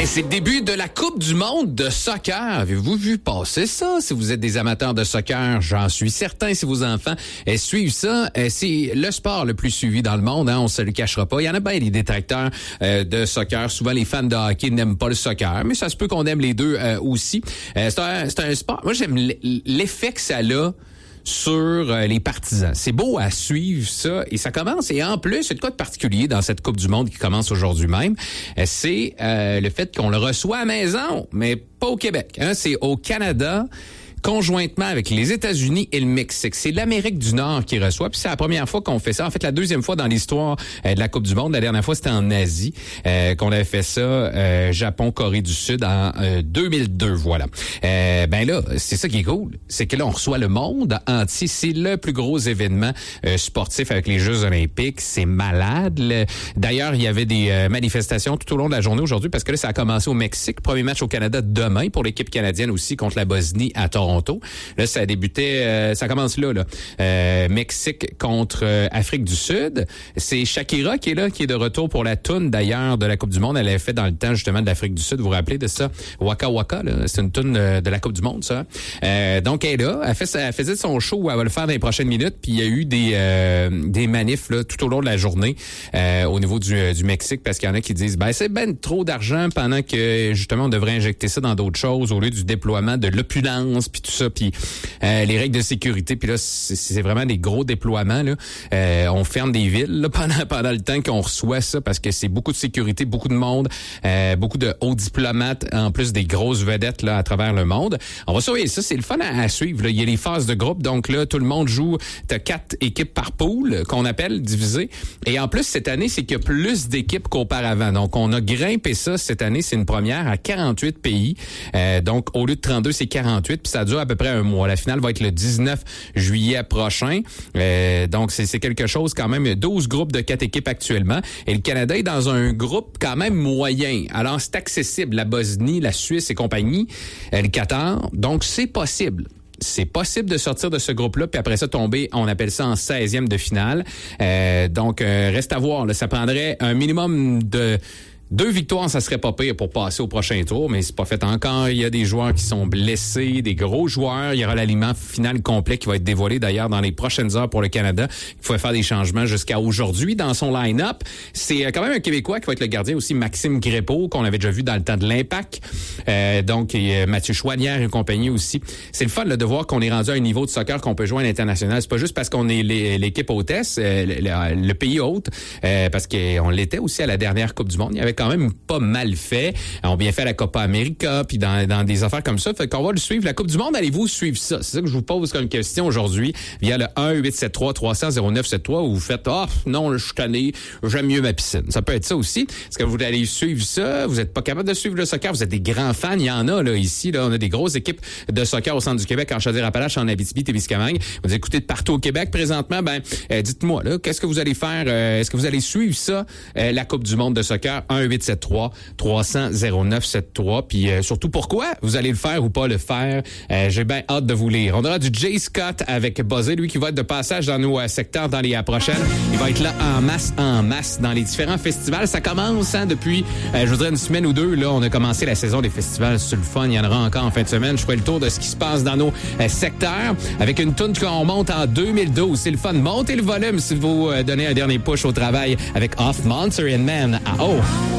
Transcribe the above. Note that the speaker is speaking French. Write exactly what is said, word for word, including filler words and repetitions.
Hey, c'est le début de la Coupe du monde de soccer. Avez-vous vu passer ça? Si vous êtes des amateurs de soccer, j'en suis certain. Si vos enfants eh, suivent ça, eh, c'est le sport le plus suivi dans le monde. Hein, on se le cachera pas. Il y en a bien des détracteurs euh, de soccer. Souvent, les fans de hockey n'aiment pas le soccer, mais ça se peut qu'on aime les deux euh, aussi. Euh, c'est, un, c'est un sport. Moi, j'aime l'effet que ça a sur euh, les partisans. C'est beau à suivre ça et ça commence. Et en plus, il y a de quoi de particulier dans cette Coupe du monde qui commence aujourd'hui même. Euh, c'est euh, le fait qu'on le reçoit à la maison, mais pas au Québec. Hein, c'est au Canada, conjointement avec les États-Unis et le Mexique. C'est l'Amérique du Nord qui reçoit. Puis c'est la première fois qu'on fait ça. En fait, la deuxième fois dans l'histoire euh, de la Coupe du monde. La dernière fois, c'était en Asie euh, qu'on avait fait ça. Euh, Japon, Corée du Sud en euh, deux mille deux. Voilà. Euh, ben là, c'est ça qui est cool. C'est que là, on reçoit le monde entier. C'est le plus gros événement euh, sportif avec les Jeux olympiques. C'est malade. Le... D'ailleurs, il y avait des euh, manifestations tout au long de la journée aujourd'hui parce que là, ça a commencé au Mexique. Premier match au Canada demain pour l'équipe canadienne aussi contre la Bosnie à Toronto. Là, ça a débuté, euh, ça commence là, là. Euh, Mexique contre euh, Afrique du Sud. C'est Shakira qui est là, qui est de retour pour la toune d'ailleurs de la Coupe du monde. Elle avait fait dans le temps justement de l'Afrique du Sud. Vous vous rappelez de ça? Waka Waka, là. C'est une toune de, de la Coupe du monde, ça. Euh, donc, elle est là. Elle, fait, elle faisait son show où elle va le faire dans les prochaines minutes. Puis il y a eu des, euh, des manifs là, tout au long de la journée euh, au niveau du, du Mexique parce qu'il y en a qui disent ben c'est ben trop d'argent pendant que justement on devrait injecter ça dans d'autres choses au lieu du déploiement de l'opulence puis tout ça, puis euh, les règles de sécurité, puis là, c'est, c'est vraiment des gros déploiements, là. Euh, on ferme des villes là, pendant, pendant le temps qu'on reçoit ça, parce que c'est beaucoup de sécurité, beaucoup de monde, euh, beaucoup de hauts diplomates, en plus des grosses vedettes là à travers le monde. On va surveiller ça, c'est le fun à, à suivre. Là. Il y a les phases de groupe, donc là, tout le monde joue, t'as quatre équipes par pool, qu'on appelle divisées, et en plus, cette année, c'est qu'il y a plus d'équipes qu'auparavant. Donc, on a grimpé ça cette année, c'est une première à quarante-huit pays, euh, donc au lieu de trente-deux, c'est quarante-huit, puis ça dure à peu près un mois. La finale va être le dix-neuf juillet prochain. Euh, donc, c'est, c'est quelque chose quand même. douze groupes de quatre équipes actuellement. Et le Canada est dans un groupe quand même moyen. Alors, c'est accessible. La Bosnie, la Suisse et compagnie, euh, le Qatar. Donc, c'est possible. C'est possible de sortir de ce groupe-là, puis après ça, tomber, on appelle ça en seizième de finale. Euh, donc, euh, reste à voir. Là, ça prendrait un minimum de... Deux victoires, ça serait pas pire pour passer au prochain tour, mais c'est pas fait encore. Il y a des joueurs qui sont blessés, des gros joueurs. Il y aura l'alignement final complet qui va être dévoilé d'ailleurs dans les prochaines heures pour le Canada. Il faut faire des changements jusqu'à aujourd'hui dans son line-up. C'est quand même un Québécois qui va être le gardien aussi, Maxime Crépeau, qu'on avait déjà vu dans le temps de l'Impact. Euh, donc, et Mathieu Chouanière et compagnie aussi. C'est le fun là, de voir qu'on est rendu à un niveau de soccer qu'on peut jouer à l'international. C'est pas juste parce qu'on est l'équipe hôtesse, euh, le, le pays hôte, euh, parce qu'on l'était aussi à la dernière Coupe du monde. Il y avait quand même pas mal fait. On bien fait la Copa América, puis dans, dans des affaires comme ça. Fait qu'on va le suivre. La Coupe du monde, allez-vous suivre ça? C'est ça que je vous pose comme question aujourd'hui via le un huit sept trois trois cents zéro neuf sept trois où vous faites « Ah, oh, non, je suis tanné, j'aime mieux ma piscine ». Ça peut être ça aussi. Est-ce que vous allez suivre ça? Vous n'êtes pas capable de suivre le soccer? Vous êtes des grands fans. Il y en a là ici. Là, on a des grosses équipes de soccer au centre du Québec, en Chaudière-Appalaches, en Abitibi-Témiscamingue. Vous écoutez de partout au Québec présentement. Ben, euh, dites-moi, là, qu'est-ce que vous allez faire? Euh, est-ce que vous allez suivre ça, euh, la Coupe du monde de soccer? un huit sept trois trois cents zéro neuf sept trois. Puis euh, surtout, pourquoi vous allez le faire ou pas le faire? Euh, j'ai bien hâte de vous lire. On aura du Jay Scott avec Buzzé, lui qui va être de passage dans nos euh, secteurs dans les euh, prochaines. Il va être là en masse, en masse, dans les différents festivals. Ça commence hein, depuis, euh, je voudrais, une semaine ou deux. Là, on a commencé la saison des festivals. C'est le fun. Il y en aura encore en fin de semaine. Je ferai le tour de ce qui se passe dans nos euh, secteurs avec une toune qu'on monte en deux mille douze. C'est le fun. Montez le volume si vous euh, donnez un dernier push au travail avec Off Monster and Man. Ah, oh!